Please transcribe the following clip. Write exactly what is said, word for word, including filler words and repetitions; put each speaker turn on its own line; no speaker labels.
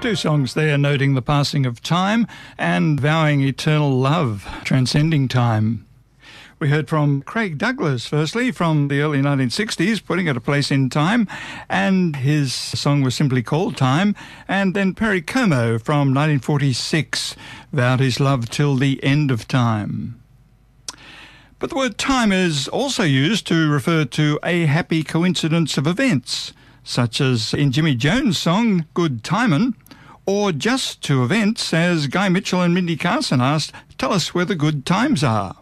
Two songs there noting the passing of time and vowing eternal love, transcending time. We heard from Craig Douglas, firstly, from the early nineteen sixties, Putting It a Place in Time, and his song was simply called Time. And then Perry Como from nineteen forty-six, vowed his love till the end of time. But the word time is also used to refer to a happy coincidence of events, such as in Jimmy Jones' song, Good Timin', or just to events, as Guy Mitchell and Mindy Carson asked, tell us where the good times are.